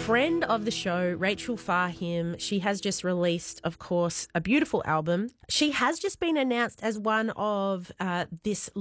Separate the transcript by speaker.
Speaker 1: friend of the show, Rachel Fahim, she has just released, of course, a beautiful album. She has just been announced as one of this